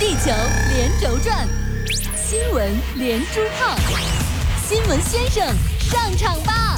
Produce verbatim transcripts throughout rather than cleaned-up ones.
地球连轴转，新闻连珠炮，新闻先生上场吧！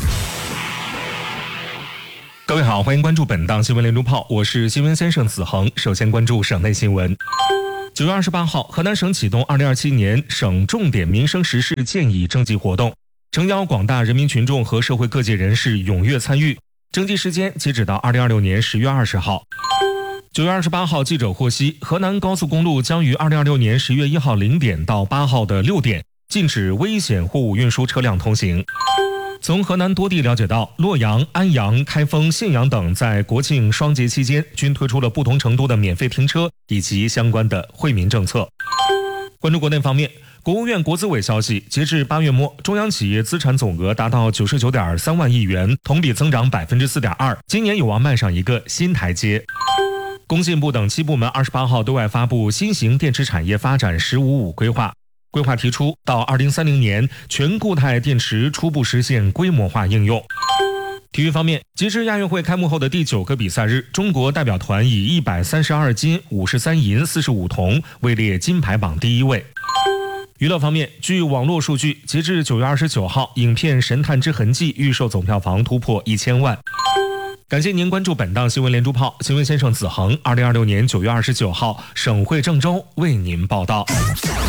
各位好，欢迎关注本档新闻连珠炮，我是新闻先生子恒。首先关注省内新闻。九月二十八号，河南省启动二零二七年省重点民生实事建议征集活动，诚邀广大人民群众和社会各界人士踊跃参与。征集时间截止到二零二六年十月二十号。九月二十八号，记者获悉，河南高速公路将于二零二六年十月一号零点到八号的六点禁止危险货物运输车辆通行。从河南多地了解到，洛阳、安阳、开封、信阳等在国庆双节期间均推出了不同程度的免费停车以及相关的惠民政策。关注国内方面，国务院国资委消息，截至八月末，中央企业资产总额达到九十九点三万亿元，同比增长百分之四点二，今年有望迈上一个新台阶。工信部等七部门二十八号对外发布新型电池产业发展“十五五”规划。规划提出，到二零三零年，全固态电池初步实现规模化应用。体育方面，截至亚运会开幕后的第九个比赛日，中国代表团以一百三十二金、五十三银、四十五铜位列金牌榜第一位。娱乐方面，据网络数据，截至九月二十九号，影片《神探之痕迹》预售总票房突破一千万。感谢您关注本档新闻连珠炮，新闻先生子恒，二零二六年九月二十九号，省会郑州为您报道。